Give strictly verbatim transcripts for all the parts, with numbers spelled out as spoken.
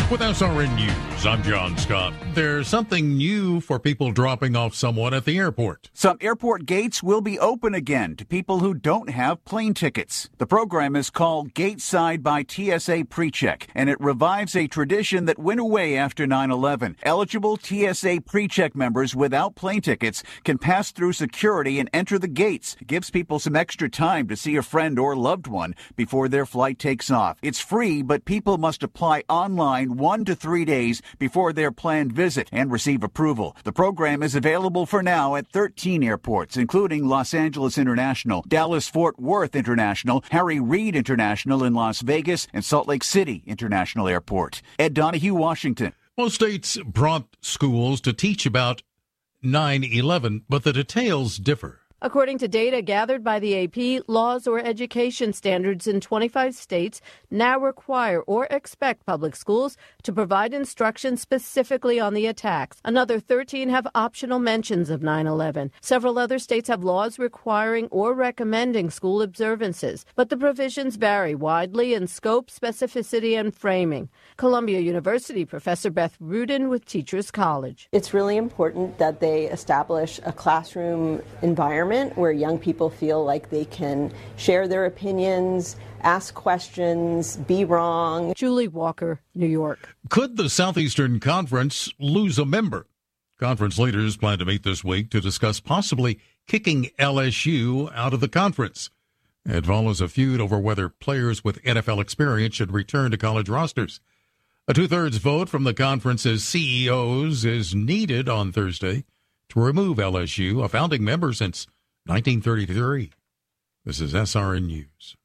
With S R N News, I'm John Scott. There's something new for people dropping off someone at the airport. Some airport gates will be open again to people who don't have plane tickets. The program is called Gateside by T S A PreCheck, and it revives a tradition that went away after nine eleven. Eligible T S A PreCheck members without plane tickets can pass through security and enter the gates. It gives people some extra time to see a friend or loved one before their flight takes off. It's free, but people must apply online one to three days before their planned visit and receive approval. The program is available for now at thirteen airports, including Los Angeles International, Dallas-Fort Worth International, Harry Reid International in Las Vegas, and Salt Lake City International Airport. Ed Donahue, Washington. Most states brought schools to teach about nine eleven, but the details differ. According to data gathered by the A P, laws or education standards in twenty-five states now require or expect public schools to provide instruction specifically on the attacks. Another thirteen have optional mentions of nine eleven. Several other states have laws requiring or recommending school observances, but the provisions vary widely in scope, specificity, and framing. Columbia University professor Beth Rudin with Teachers College. It's really important that they establish a classroom environment where young people feel like they can share their opinions, ask questions, be wrong. Julie Walker, New York. Could the Southeastern Conference lose a member? Conference leaders plan to meet this week to discuss possibly kicking L S U out of the conference. It follows a feud over whether players with N F L experience should return to college rosters. A two-thirds vote from the conference's C E Os is needed on Thursday to remove L S U, a founding member since nineteen thirty-three. This is S R N News.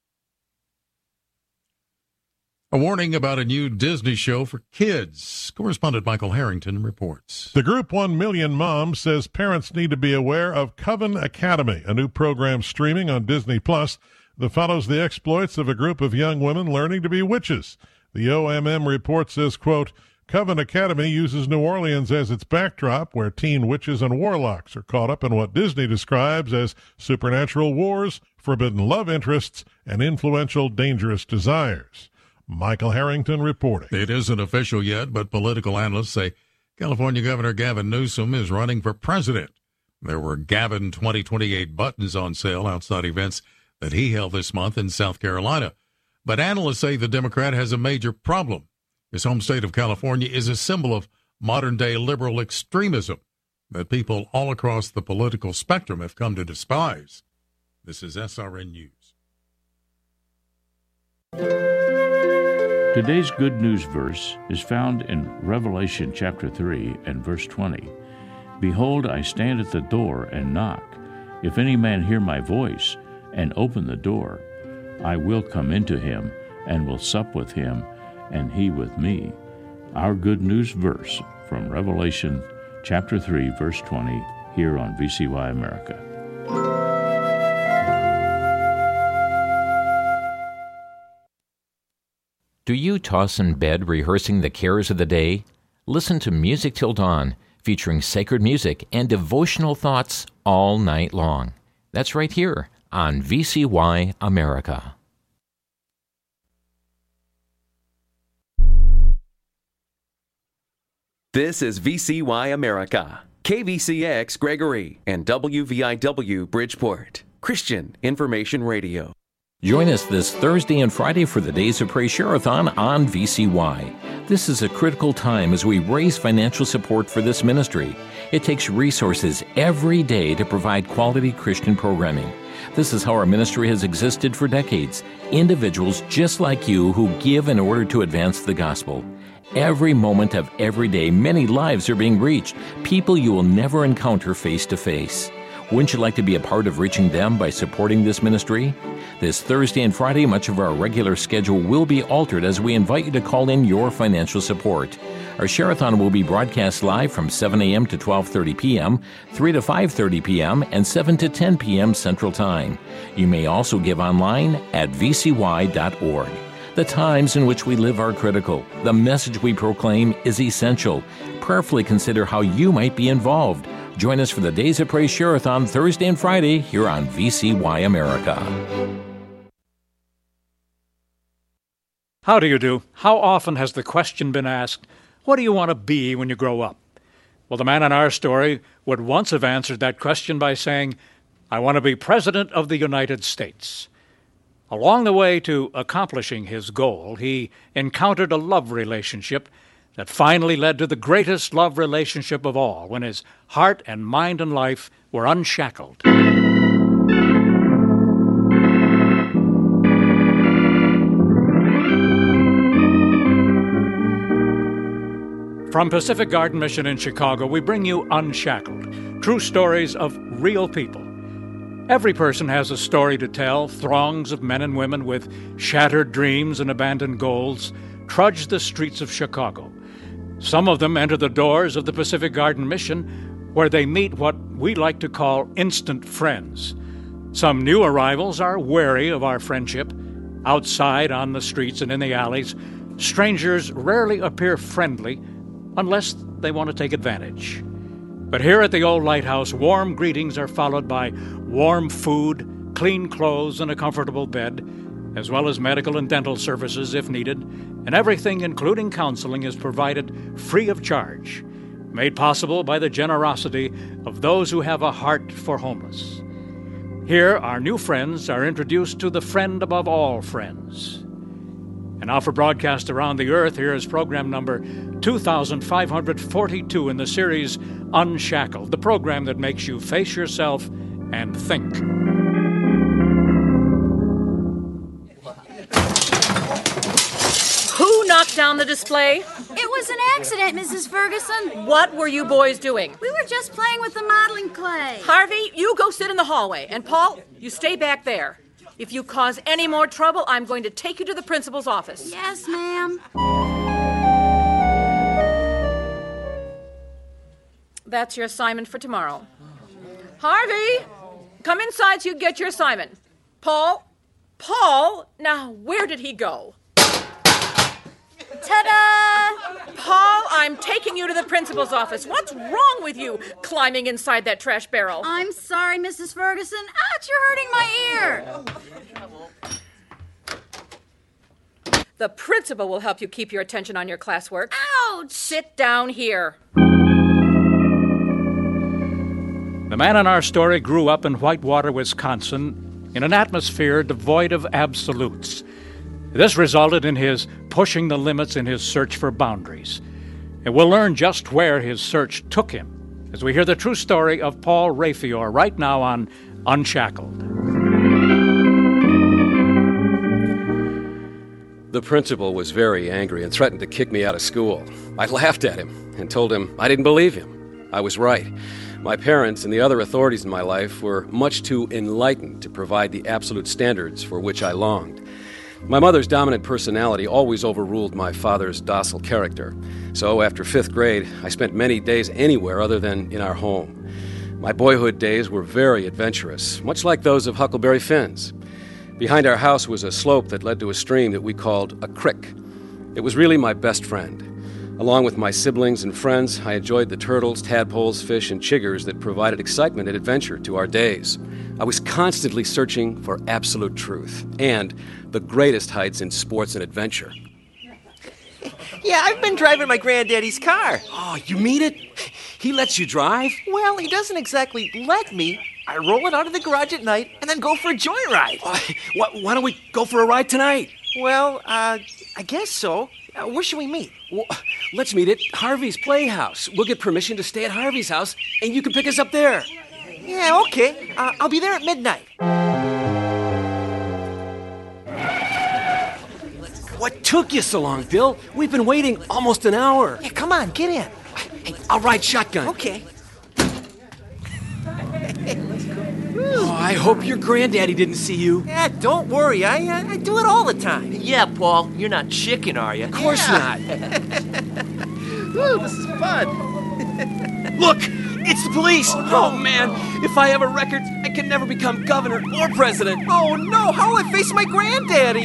A warning about a new Disney show for kids. Correspondent Michael Harrington reports. The group One Million Moms says parents need to be aware of Coven Academy, a new program streaming on Disney Plus that follows the exploits of a group of young women learning to be witches. The O M M report says, quote, Coven Academy uses New Orleans as its backdrop, where teen witches and warlocks are caught up in what Disney describes as supernatural wars, forbidden love interests, and influential, dangerous desires. Michael Harrington reporting. It isn't official yet, but political analysts say California Governor Gavin Newsom is running for president. There were Gavin twenty twenty-eight buttons on sale outside events that he held this month in South Carolina. But analysts say the Democrat has a major problem. His home state of California is a symbol of modern-day liberal extremism that people all across the political spectrum have come to despise. This is S R N News. Today's good news verse is found in Revelation chapter three and verse twenty. Behold, I stand at the door and knock. If any man hear my voice and open the door, I will come into him and will sup with him, and he with me. Our good news verse from Revelation chapter three, verse twenty, here on V C Y America. Do you toss in bed rehearsing the cares of the day? Listen to Music Till Dawn, featuring sacred music and devotional thoughts all night long. That's right here on V C Y America. This is V C Y America, K V C X Gregory, and W V I W Bridgeport, Christian Information Radio. Join us this Thursday and Friday for the Days of Praise Share-a-thon on V C Y. This is a critical time as we raise financial support for this ministry. It takes resources every day to provide quality Christian programming. This is how our ministry has existed for decades. Individuals just like you who give in order to advance the gospel. Every moment of every day, many lives are being reached, people you will never encounter face to face. Wouldn't you like to be a part of reaching them by supporting this ministry? This Thursday and Friday, much of our regular schedule will be altered as we invite you to call in your financial support. Our Share-a-thon will be broadcast live from seven a.m. to twelve thirty p.m., three to five thirty p.m., and seven to ten p.m. Central Time. You may also give online at v c y dot org. The times in which we live are critical. The message we proclaim is essential. Prayerfully consider how you might be involved. Join us for the Days of Praise Share-a-thon Thursday and Friday here on V C Y America. How do you do? How often has the question been asked, what do you want to be when you grow up? Well, the man in our story would once have answered that question by saying, I want to be President of the United States. Along the way to accomplishing his goal, he encountered a love relationship that finally led to the greatest love relationship of all, when his heart and mind and life were unshackled. From Pacific Garden Mission in Chicago, we bring you Unshackled, true stories of real people. Every person has a story to tell. Throngs of men and women with shattered dreams and abandoned goals trudge the streets of Chicago. Some of them enter the doors of the Pacific Garden Mission, where they meet what we like to call instant friends. Some new arrivals are wary of our friendship. Outside, on the streets and in the alleys, strangers rarely appear friendly unless they want to take advantage. But here at the old lighthouse, warm greetings are followed by warm food, clean clothes, and a comfortable bed, as well as medical and dental services if needed, and everything, including counseling, is provided free of charge, made possible by the generosity of those who have a heart for homeless. Here, our new friends are introduced to the friend above all friends. And now for broadcast around the earth, here is program number two thousand five hundred forty-two in the series Unshackled, the program that makes you face yourself and think. Who knocked down the display? It was an accident, Missus Ferguson. What were you boys doing? We were just playing with the modeling clay. Harvey, you go sit in the hallway. And Paul, you stay back there. If you cause any more trouble, I'm going to take you to the principal's office. Yes, ma'am. That's your assignment for tomorrow. Harvey, come inside so you get your assignment. Paul, Paul, now where did he go? Ta-da! Paul, I'm taking you to the principal's office. What's wrong with you, climbing inside that trash barrel? I'm sorry, Missus Ferguson. Ouch, you're hurting my ear. The principal will help you keep your attention on your classwork. Ouch! Sit down here. The man in our story grew up in Whitewater, Wisconsin, in an atmosphere devoid of absolutes. This resulted in his pushing the limits in his search for boundaries. And we'll learn just where his search took him as we hear the true story of Paul Rayfior right now on Unshackled. The principal was very angry and threatened to kick me out of school. I laughed at him and told him I didn't believe him. I was right. My parents and the other authorities in my life were much too enlightened to provide the absolute standards for which I longed. My mother's dominant personality always overruled my father's docile character. So after fifth grade, I spent many days anywhere other than in our home. My boyhood days were very adventurous, much like those of Huckleberry Finn's. Behind our house was a slope that led to a stream that we called a crick. It was really my best friend. Along with my siblings and friends, I enjoyed the turtles, tadpoles, fish, and chiggers that provided excitement and adventure to our days. I was constantly searching for absolute truth and the greatest heights in sports and adventure. Yeah, I've been driving my granddaddy's car. Oh, you mean it? He lets you drive? Well, he doesn't exactly let me. I roll it out of the garage at night and then go for a joyride. Why, why don't we go for a ride tonight? Well, uh, I guess so. Uh, where should we meet? Well, let's meet at Harvey's Playhouse. We'll get permission to stay at Harvey's house, and you can pick us up there. Yeah, okay. Uh, I'll be there at midnight. What took you so long, Bill? We've been waiting almost an hour. Yeah, come on, get in. Hey, I'll ride shotgun. Okay. Oh, I hope your granddaddy didn't see you. Yeah, don't worry. I uh, I do it all the time. Yeah, Paul, you're not chicken, are you? Of course yeah. not. Ooh, this is fun. Look, it's the police. Oh, man, if I have a record, I can never become governor or president. Oh, no, how will I face my granddaddy?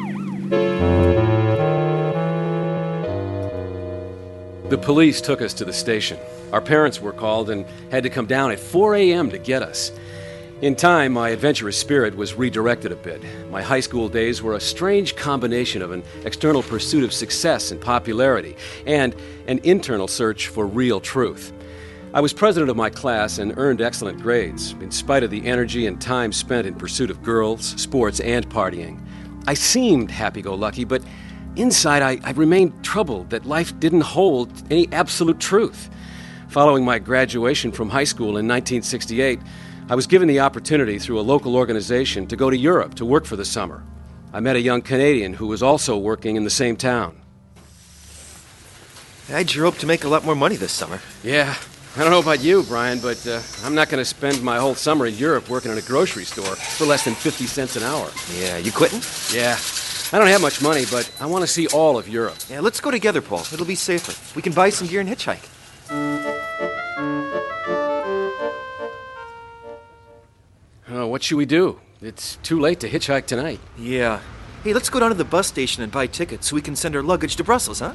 The police took us to the station. Our parents were called and had to come down at four a.m. to get us. In time, my adventurous spirit was redirected a bit. My high school days were a strange combination of an external pursuit of success and popularity and an internal search for real truth. I was president of my class and earned excellent grades, in spite of the energy and time spent in pursuit of girls, sports, and partying. I seemed happy-go-lucky, but inside I, I remained troubled that life didn't hold any absolute truth. Following my graduation from high school in nineteen sixty-eight, I was given the opportunity through a local organization to go to Europe to work for the summer. I met a young Canadian who was also working in the same town. I sure hope to make a lot more money this summer. Yeah, I don't know about you, Brian, but uh, I'm not going to spend my whole summer in Europe working in a grocery store for less than fifty cents an hour. Yeah, you quitting? Yeah. I don't have much money, but I want to see all of Europe. Yeah, let's go together, Paul. It'll be safer. We can buy some gear and hitchhike. Oh, what should we do? It's too late to hitchhike tonight. Yeah. Hey, let's go down to the bus station and buy tickets so we can send our luggage to Brussels, huh?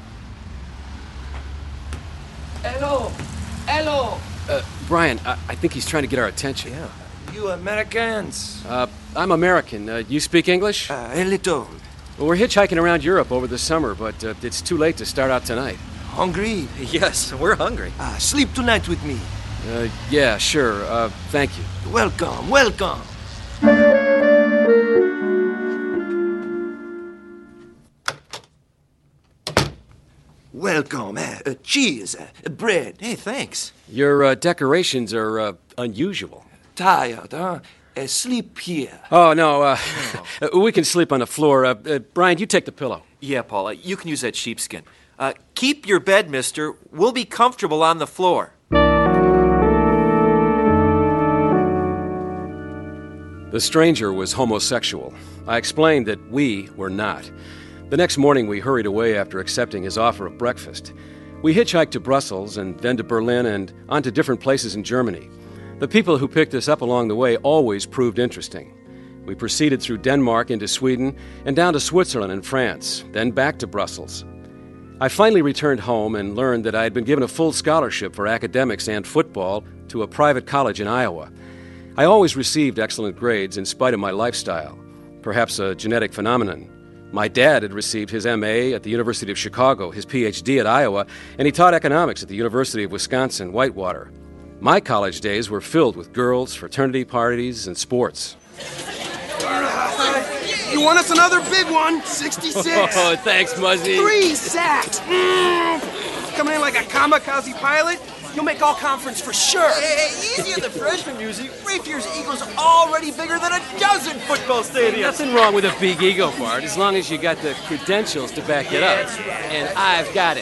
Hello. Hello. Uh, Brian, I, I think he's trying to get our attention. Yeah. You Americans. Uh, I'm American. Uh, you speak English? Uh, a little. Well, we're hitchhiking around Europe over the summer, but uh, it's too late to start out tonight. Hungry? Yes, we're hungry. Uh, sleep tonight with me. Uh, yeah, sure. Uh, thank you. Welcome, welcome. Welcome. Uh, uh, cheese, uh, bread. Hey, thanks. Your uh, decorations are uh, unusual. Tired, huh? Uh, sleep here. Oh, no. Uh, no. We can sleep on the floor. Uh, uh, Brian, you take the pillow. Yeah, Paul, uh, you can use that sheepskin. Uh, keep your bed, mister. We'll be comfortable on the floor. The stranger was homosexual. I explained that we were not. The next morning, we hurried away after accepting his offer of breakfast. We hitchhiked to Brussels and then to Berlin and on to different places in Germany. The people who picked us up along the way always proved interesting. We proceeded through Denmark into Sweden and down to Switzerland and France, then back to Brussels. I finally returned home and learned that I had been given a full scholarship for academics and football to a private college in Iowa. I always received excellent grades in spite of my lifestyle, perhaps a genetic phenomenon. My dad had received his M A at the University of Chicago, his P H D at Iowa, and he taught economics at the University of Wisconsin-Whitewater. My college days were filled with girls, fraternity parties, and sports. You want us another big one? sixty-six. Oh, thanks, Muzzy. Three sacks. Mm. Coming in like a kamikaze pilot? You'll make all conference for sure. Hey, hey, easy on the freshman music. Rafier's Eagles are already bigger than a dozen football stadiums. Nothing wrong with a big ego, Bart, as long as you got the credentials to back it up. And I've got it.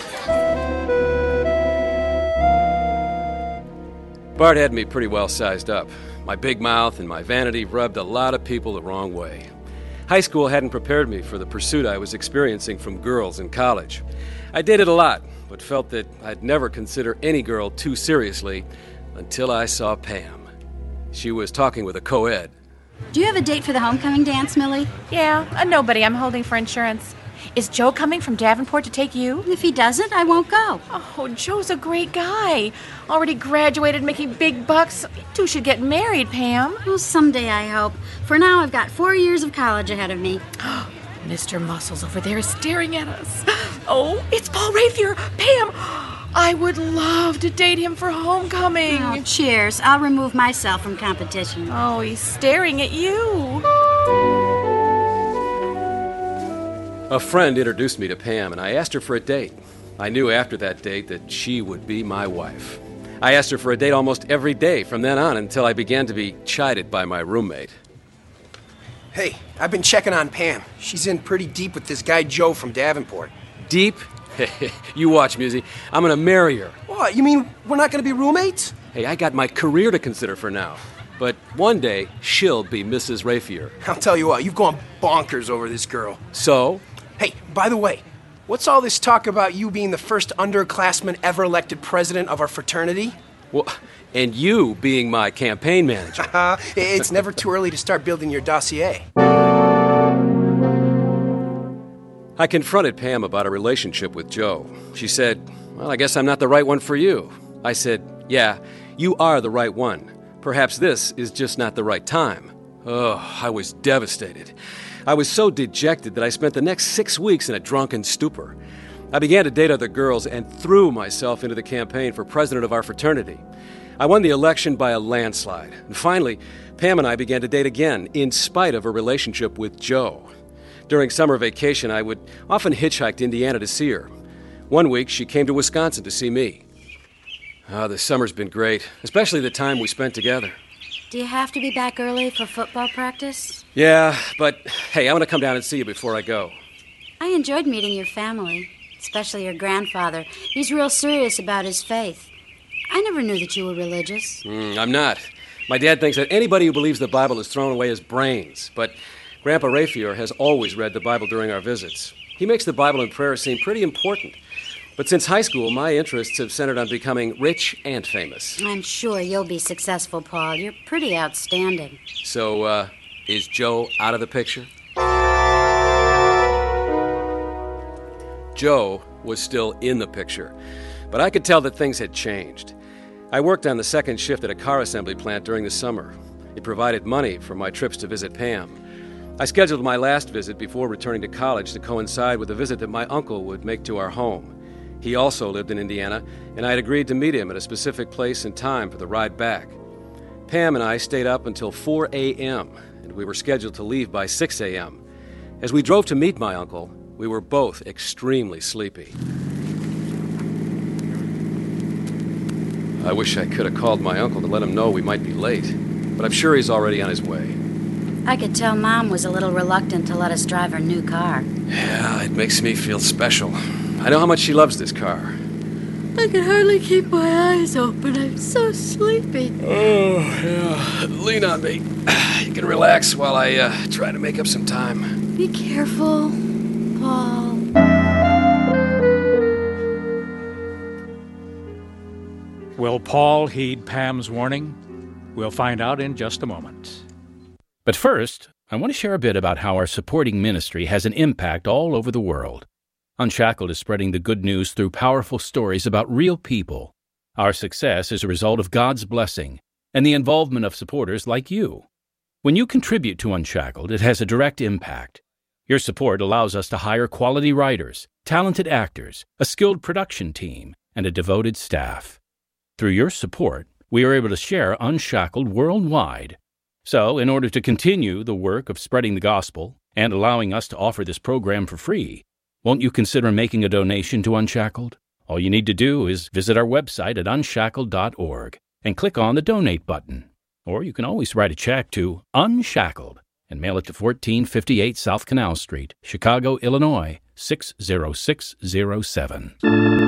Bart had me pretty well sized up. My big mouth and my vanity rubbed a lot of people the wrong way. High school hadn't prepared me for the pursuit I was experiencing from girls in college. I dated a lot, but felt that I'd never consider any girl too seriously until I saw Pam. She was talking with a co-ed. Do you have a date for the homecoming dance, Millie? Yeah, uh, nobody. I'm holding for insurance. Is Joe coming from Davenport to take you? If he doesn't, I won't go. Oh, Joe's a great guy. Already graduated, making big bucks. You two should get married, Pam. Well, someday, I hope. For now, I've got four years of college ahead of me. Mister Muscles over there is staring at us. Oh, it's Paul Rafier. Pam, I would love to date him for homecoming. Oh, cheers. I'll remove myself from competition. Oh, he's staring at you. A friend introduced me to Pam, and I asked her for a date. I knew after that date that she would be my wife. I asked her for a date almost every day from then on until I began to be chided by my roommate. Hey, I've been checking on Pam. She's in pretty deep with this guy Joe from Davenport. Deep? You watch, Musi. I'm going to marry her. What, you mean we're not going to be roommates? Hey, I got my career to consider for now. But one day, she'll be Missus Rafier. I'll tell you what, you've gone bonkers over this girl. So? Hey, by the way, what's all this talk about you being the first underclassman ever elected president of our fraternity? Well, and you being my campaign manager. It's never too early to start building your dossier. I confronted Pam about a relationship with Joe. She said, well, I guess I'm not the right one for you. I said, yeah, you are the right one. perhaps this is just not the right time. Oh, I was devastated. I was so dejected that I spent the next six weeks in a drunken stupor. I began to date other girls and threw myself into the campaign for president of our fraternity. I won the election by a landslide. And finally, Pam and I began to date again, in spite of her relationship with Joe. During summer vacation, I would often hitchhike to Indiana to see her. One week, she came to Wisconsin to see me. Ah, the summer's been great, especially the time we spent together. Do you have to be back early for football practice? Yeah, but hey, I want to come down and see you before I go. I enjoyed meeting your family, especially your grandfather. He's real serious about his faith. I never knew that you were religious. Mm, I'm not. My dad thinks that anybody who believes the Bible is throwing away his brains, but Grandpa Raphael has always read the Bible during our visits. He makes the Bible and prayer seem pretty important. But since high school, my interests have centered on becoming rich and famous. I'm sure you'll be successful, Paul. You're pretty outstanding. So, uh, is Joe out of the picture? Joe was still in the picture, but I could tell that things had changed. I worked on the second shift at a car assembly plant during the summer. It provided money for my trips to visit Pam. I scheduled my last visit before returning to college to coincide with a visit that my uncle would make to our home. He also lived in Indiana, and I had agreed to meet him at a specific place and time for the ride back. Pam and I stayed up until four a.m., and we were scheduled to leave by six a.m. As we drove to meet my uncle, we were both extremely sleepy. I wish I could have called my uncle to let him know we might be late, but I'm sure he's already on his way. I could tell Mom was a little reluctant to let us drive her new car. Yeah, it makes me feel special. I know how much she loves this car. I can hardly keep my eyes open. I'm so sleepy. Oh, yeah. Lean on me. You can relax while I uh, try to make up some time. Be careful, Paul. Will Paul heed Pam's warning? We'll find out in just a moment. But first, I want to share a bit about how our supporting ministry has an impact all over the world. Unshackled is spreading the good news through powerful stories about real people. Our success is a result of God's blessing and the involvement of supporters like you. When you contribute to Unshackled, it has a direct impact. Your support allows us to hire quality writers, talented actors, a skilled production team, and a devoted staff. Through your support, we are able to share Unshackled worldwide. So, in order to continue the work of spreading the gospel and allowing us to offer this program for free, won't you consider making a donation to Unshackled? All you need to do is visit our website at unshackled dot org and click on the Donate button. Or you can always write a check to Unshackled and mail it to fourteen fifty-eight South Canal Street, Chicago, Illinois, six oh six oh seven.